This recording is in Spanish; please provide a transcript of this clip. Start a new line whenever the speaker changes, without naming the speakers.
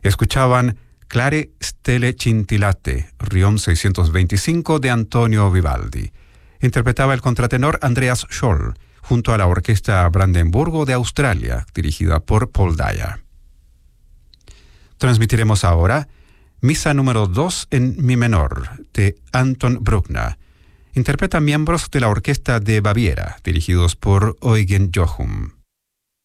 Escuchaban Clare Stelle Scintillate, Riom 625 de Antonio Vivaldi. Interpretaba el contratenor Andreas Scholl, junto a la Orquesta Brandenburgo de Australia, dirigida por Paul Dyer. Transmitiremos ahora Misa número 2 en Mi menor, de Anton Bruckner. Interpreta miembros de la Orquesta de Baviera, dirigidos por Eugen Jochum.